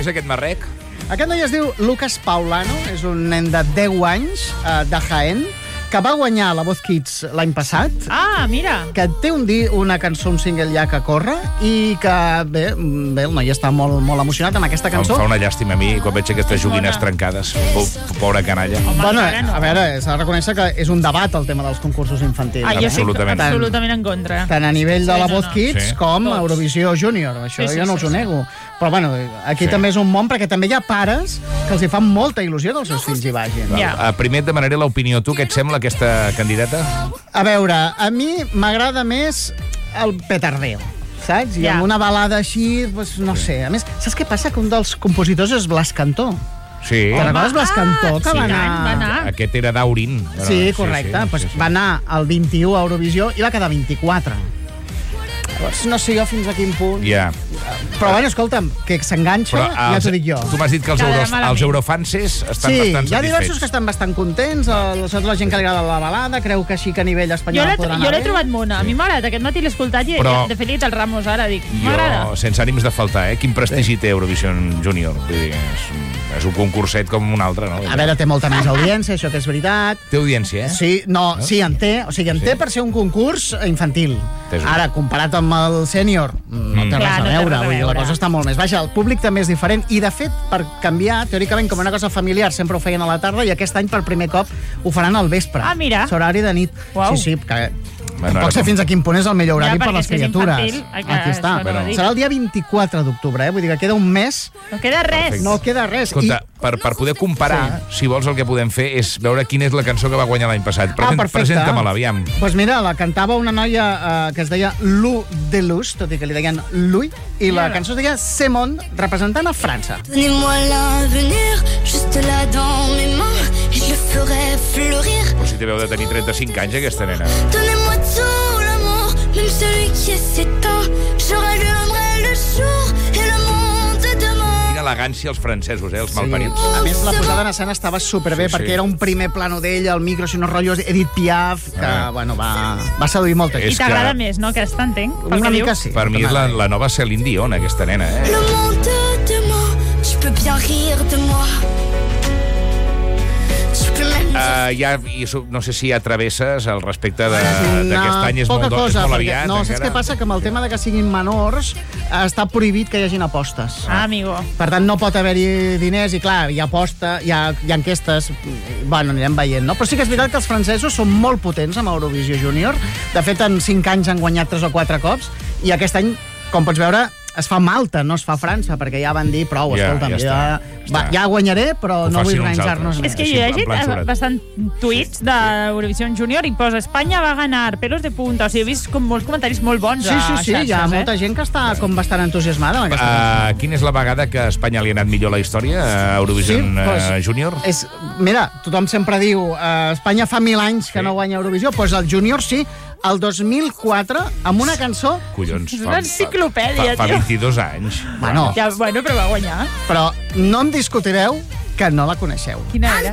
és aquest marrec? Aquest noi es diu Lucas Paulano, és un nen de 10 anys de Jaén, que va guanyar la Voz Kids l'any passat. Ah, mira. Que té una cançó, un single ja que corre, i que, bé, el noi està molt emocionat amb aquesta cançó. Em fa una llàstima a mi quan veig aquestes joguines trencades. Pobra canalla. Bueno, a veure, s'ha de reconèixer que és un debat el tema dels concursos infantils. Jo estic absolutament en contra. Tant a nivell de la Voz Kids com Eurovisió Júnior. Això jo no us ho nego. Però, bueno, aquí també és un món, perquè també hi ha pares que els hi fan molta il·lusió que els seus fills hi vagin. Primer et demanaré l'opinió. Tu, què et sembla aquesta candidata? A veure, a mi m'agrada més el petardeo, saps? I amb una balada així, doncs, no sé. A més, saps què passa? Que un dels compositors és Blas Cantó. Sí. Te'n recordes Blas Cantó, que va anar... Aquest era d'Aurin. Sí, correcte. Va anar al 21 a Eurovisió i va quedar 24. No sé jo fins a quin punt. Però, bueno, escolta'm, que s'enganxa, ja t'ho dic jo. Tu m'has dit que els eurofanses estan bastant satisfets. Sí, hi ha diversos que estan bastant contents, sobretot la gent que li agrada la balada, creu que així que a nivell espanyol podrà anar bé. Jo l'he trobat mona, a mi m'ha agradat, aquest matí l'he escoltat i de fet el Ramos ara, dic, m'agrada. Jo, sense ànims de faltar, quin prestigi té Eurovision Junior? Vull dir, és un concurset com un altre, no? A veure, té molta més audiència, això que és veritat. Té audiència, Sí, sí, en té. O sigui, en té per ser un concurs infantil. Ara, comparat amb el sènior, no té res a veure. Vull dir, la cosa està molt més baixa. El públic també és diferent. I, de fet, per canviar, teòricament, com una cosa familiar, sempre ho feien a la tarda i aquest any, per primer cop, ho faran al vespre. Ah, mira. Horari de nit. Sí, que... Pot ser fins a quin punt és el millor horari per les criatures. Aquí està. Serà el dia 24 d'octubre, vull dir que queda un mes. No queda res. No queda res. Escolta, per poder comparar, si vols el que podem fer és veure quina és la cançó que va guanyar l'any passat. Presenta-me-la, aviam. Doncs mira, la cantava una noia que es deia Lou Delus, tot i que li deien Louis, i la cançó es deia Simone, representant a França. Donnez-moi l'avenir, juste là dans mes mains, et je ferai fleurir. Però si té veu de tenir 35 anys, aquesta nena. Donnez-moi tout l'amour, même celui qui est s'éteint. Je rallumerai le jour et le monde demain. Quina elegància els francesos, els malparits. A més, la posada en escena estava superbé, perquè era un primer plano d'ell, el micro, si no rotllos, Edith Piaf, que, bueno, va seduir molta gent. I t'agrada més, no, aquesta, entenc? Una mica sí. Per mi és la nova Céline Dion, aquesta nena, Le monde demain, tu peux bien rire de moi. No sé si hi ha travesses al respecte d'aquest any, és molt aviat. No, saps què passa? Que amb el tema de que siguin menors està prohibit que hi hagin apostes. Amigo. Per tant, no pot haver-hi diners i, clar, hi ha aposta, hi ha enquestes, bueno, anirem veient, no? Però sí que és veritat que els francesos són molt potents amb Eurovisió Júnior. De fet, en 5 anys han guanyat 3 o 4 cops i aquest any, com pots veure, es fa Malta, no es fa França, perquè ja van dir prou, escolta'm, ja guanyaré, però no vull organitzar-nos. És que jo he llegit bastant tuits d'Eurovisió Júnior i posa Espanya va ganar, pelos de punta, o sigui, he vist molts comentaris molt bons. Sí, hi ha molta gent que està com bastant entusiasmada amb aquesta. Quina és la vegada que a Espanya li ha anat millor la història, a Eurovisió Júnior? Mira, tothom sempre diu Espanya fa 1000 anys que no guanya Eurovisió, doncs el Júnior sí, el 2004, amb una cançó... Collons, és una enciclopèdia, fa 22 anys. Bueno, però va guanyar. Però no em discutireu que no la coneixeu. Quina era?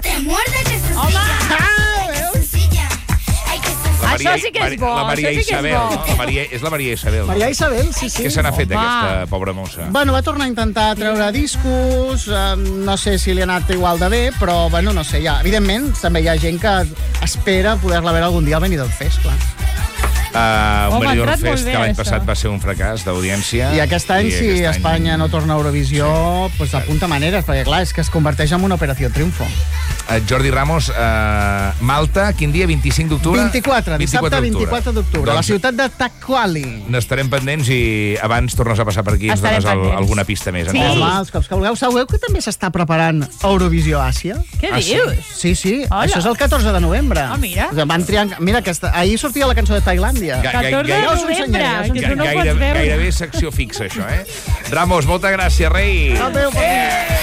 Això sí que és bo, això sí que és bo. És la Maria Isabel. Maria Isabel, sí. Què se n'ha fet d'aquesta pobra mossa? Bueno, va tornar a intentar treure discos, no sé si li ha anat igual de bé, però, bueno, no sé, ja. Evidentment, també hi ha gent que espera poder-la veure algun dia al Benidorm Fest, clar. Un Benidorm Fest que l'any passat va ser un fracàs d'audiència. I aquest any, si Espanya no torna a Eurovisió, doncs apunta maneres, perquè clar, és que es converteix en una operació triomfo. Jordi Ramos, Malta, quin dia? 25 d'octubre? 24, dissabte 24 d'octubre, a la ciutat de Taquali. N'estarem pendents i abans tornes a passar per aquí i ens dones alguna pista més. Sí. Home, els cops que vulgueu. Sabeu que també s'està preparant Eurovisió Àsia? Què dius? Sí, això és el 14 de novembre. Mira. Mira, ahir sortia la cançó de Tailàndia. 14 de novembre, que tu no pots veure. Gairebé secció fixa, això, Ramos, molta gràcia, rei. Adéu,